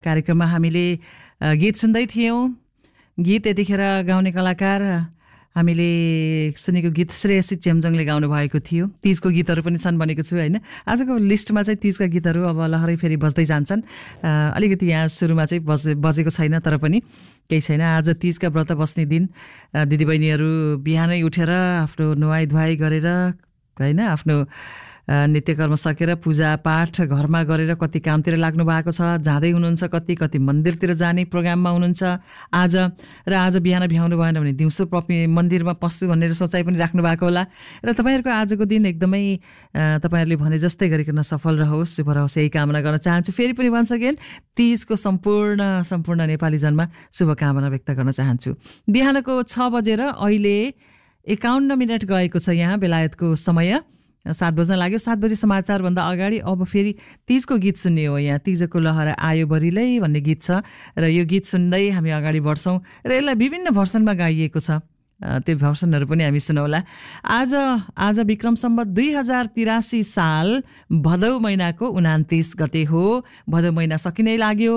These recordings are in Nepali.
कार्यक्रममा हामीले गीत सुन्दै थियौँ। गीत यतिखेर गाउने कलाकार हामीले सुनेको गीत श्रेयसी चेम्जोङले गाउनु भएको थियो। तीजको गीतहरू पनि छन् भनेको छु होइन। आजको लिस्टमा चाहिँ तीजका गीतहरू अब लहरै फेरि बज्दै जान्छन्। अलिकति यहाँ सुरुमा चाहिँ बजेको छैन, तर पनि केही छैन। आज तीजका व्रत बस्ने दिन दिदीबहिनीहरू बिहानै उठेर आफ्नो नुहाई धुवाई गरेर होइन, आफ्नो नित्यकर्म सकेर पूजापाठ घरमा गरेर कति कामतिर लाग्नु भएको छ, जाँदै हुनुहुन्छ, कति मन्दिरतिर जाने प्रोग्राममा हुनुहुन्छ आज। र आज बिहान भ्याउनु भएन भने दिउँसो मन्दिरमा पस्छु भनेर सोचाइ पनि राख्नु भएको होला। र तपाईँहरूको आजको दिन एकदमै तपाईँहरूले भने जस्तै गरिकन सफल रहोस्, शुभ रहोस्, यही कामना गर्न चाहन्छु। फेरि पनि वन्स अगेन तीजको सम्पूर्ण नेपाली जनमा शुभकामना व्यक्त गर्न चाहन्छु। बिहानको 6 बजेर अहिले 51 मिनट गएको छ यहाँ बेलायतको समय। 7 बज्न लाग्यो। 7 बजे समाचारभन्दा अगाडि अब फेरि तीजको गीत सुन्ने हो। यहाँ तीजको लहरा आयो बरिलै भन्ने गीत छ र यो गीत सुन्दै हामी अगाडि बढ्छौँ र यसलाई विभिन्न भर्सनमा गाइएको छ। त्यो भर्सनहरू पनि हामी सुनौला। आज विक्रम सम्वत 2083 साल भदौ महिनाको 29 गते हो। भदौ महिना सकिनै लाग्यो।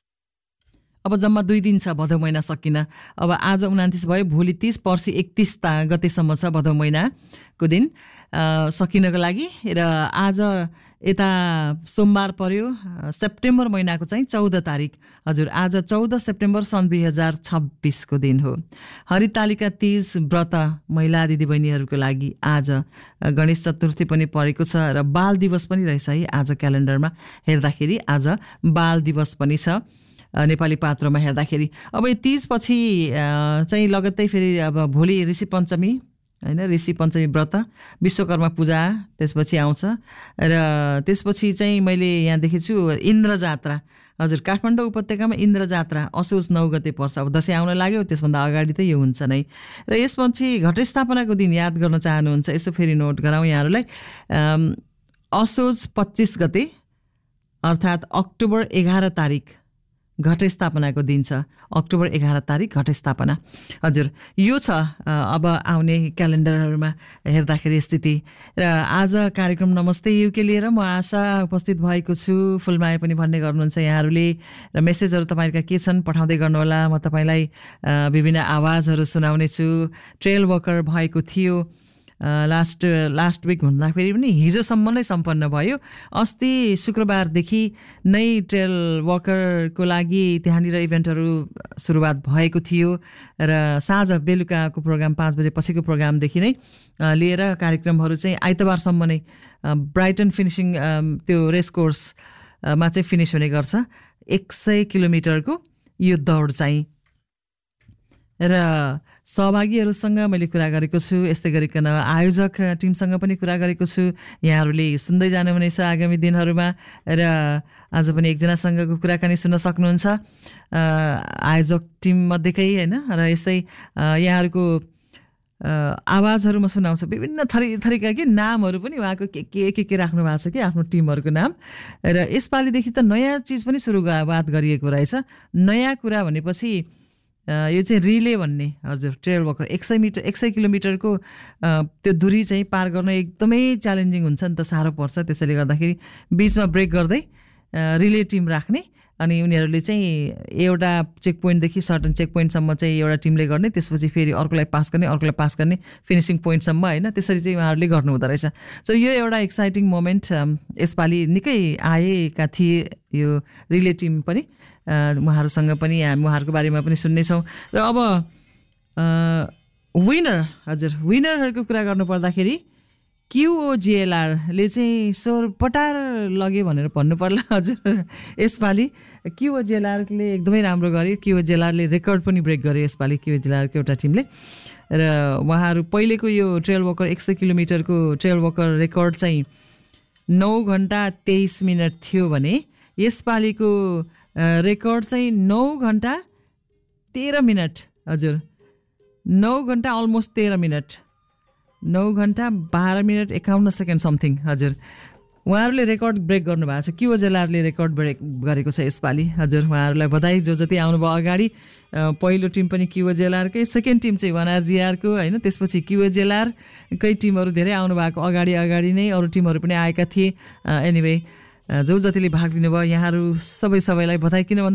अब जम्मा 2 दिन छ भदौ महिना सकिन। अब आज 29 भयो, भोलि 30, पर्सि 31 गतेसम्म छ भदौ महिनाको दिन सकिनको लागि। र आज यता सोमबार पर्यो, सेप्टेम्बर महिनाको चाहिँ 14 तारिक। हजुर, आज 14 सेप्टेम्बर सन् 2026 को दिन हो। हरितालिका तीज व्रत महिला दिदीबहिनीहरूको लागि आज गणेश चतुर्थी पनि परेको छ र बाल दिवस पनि रहेछ है। आज क्यालेन्डरमा हेर्दाखेरि आज बाल दिवस पनि छ नेपाली पात्रमा हेर्दाखेरि। अब यो तीजपछि चाहिँ लगत्तै फेरि अब भोलि ऋषि पञ्चमी होइन, ऋषि पञ्चमी व्रत, विश्वकर्मा पूजा त्यसपछि आउँछ। र त्यसपछि चाहिँ मैले यहाँ देखेको छु इन्द्र जात्रा। हजुर, काठमाडौँ उपत्यकामा इन्द्र जात्रा असोज 9 गते पर्छ। अब दसैँ आउन लाग्यो, त्यसभन्दा अगाडि त यो हुन्छ नै। र यसपछि घटस्थापनाको दिन याद गर्न चाहनुहुन्छ, यसो फेरि नोट गराउँ यहाँहरूलाई। असोज 25 गते अर्थात् अक्टोबर 11 तारिक घटस्थापनाको दिन छ। अक्टोबर 11 तारिक घटस्थापना। हजुर, यो छ अब आउने क्यालेन्डरहरूमा हेर्दाखेरि स्थिति। र आज कार्यक्रम नमस्ते युके लिएर म आशा उपस्थित भएको छु। फुलमाया पनि भन्ने गर्नुहुन्छ यहाँहरूले। र मेसेजहरू तपाईँहरूका के छन् पठाउँदै गर्नुहोला। म तपाईँलाई विभिन्न आवाजहरू सुनाउने छु। ट्रेल वकर भएको थियो लास्ट विक भन्दाखेरि पनि हिजोसम्म नै सम्पन्न भयो। अस्ति शुक्रबारदेखि नै ट्रेल वकरको लागि त्यहाँनिर इभेन्टहरू सुरुवात भएको थियो र साँझ बेलुकाको प्रोग्राम 5 बजे पछिको प्रोग्रामदेखि नै लिएर कार्यक्रमहरू चाहिँ आइतबारसम्म नै ब्राइटन फिनिसिङ त्यो रेस कोर्समा चाहिँ फिनिस हुने गर्छ। 100 किलोमिटरको यो दौड चाहिँ। र सहभागीहरूसँग मैले कुरा गरेको छु, यस्तै गरिकन आयोजक टिमसँग पनि कुरा गरेको छु। यहाँहरूले सुन्दै जानुहुनेछ आगामी दिनहरूमा। र आज पनि एकजनासँगको कुराकानी सुन्न सक्नुहुन्छ, आयोजक टिम मध्येकै होइन। र यस्तै यहाँहरूको आवाजहरू म सुनाउँछु। विभिन्न थरीका के नामहरू पनि उहाँको के राख्नु भएको छ कि आफ्नो टिमहरूको नाम। र यसपालिदेखि त नयाँ चिज पनि सुरुवात गरिएको रहेछ। नयाँ कुरा भनेपछि यो चाहिँ रिले भन्ने। हजुर, ट्रेल वकर 100 किलोमिटरको त्यो दूरी चाहिँ पार गर्न एकदमै च्यालेन्जिङ हुन्छ नि त, साह्रो पर्छ। त्यसैले गर्दाखेरि बिचमा ब्रेक गर्दै रिले टिम राख्ने अनि उनीहरूले चाहिँ एउटा चेक पोइन्टदेखि सर्टन चेक पोइन्टसम्म चाहिँ एउटा टिमले गर्ने, त्यसपछि फेरि अर्कोलाई पास गर्ने फिनिसिङ पोइन्टसम्म होइन। त्यसरी चाहिँ उहाँहरूले गर्नु हुँदो रहेछ। सो यो एउटा एक्साइटिङ मोमेन्ट यसपालि निकै आएका थिए यो रिले टिम पनि। उहाँहरूसँग पनि उहाँहरूको बारेमा पनि सुन्नेछौँ। र अब विनर, हजुर विनरहरूको कुरा गर्नुपर्दाखेरि QOJLRले चाहिँ स्वर पटार लग्यो भनेर भन्नु पर्ला। हजुर, यसपालि QOJLRले एकदमै राम्रो गर्यो। QOJLRले रेकर्ड पनि ब्रेक गर्यो यसपालि, QOJLRको एउटा टिमले। र उहाँहरू पहिलेको यो ट्रेल वकर 100 किलोमिटरको ट्रेल वकर रेकर्ड चाहिँ 9 घन्टा 23 मिनट थियो भने यसपालिको रेकर्ड चाहिँ 9 घन्टा 13 मिनट। हजुर, 9 घन्टा अलमोस्ट 13 मिनट, 9 घन्टा 12 मिनट 51 सेकेन्ड समथिङ। हजुर, उहाँहरूले रेकर्ड ब्रेक गर्नुभएको छ। QOJLRले रेकर्ड ब्रेक गरेको छ यसपालि। हजुर, उहाँहरूलाई बधाई जो जति आउनुभयो अगाडि। पहिलो टिम पनि QOJLRकै, सेकेन्ड टिम चाहिँ 1RGRको होइन। त्यसपछि QOJLRकै टिमहरू धेरै आउनुभएको अगाडि नै अरू टिमहरू पनि आएका थिए। एनिवे जो जतिले भाग लिनुभयो यहाँहरू सबैलाई बधाई। किन भन्दा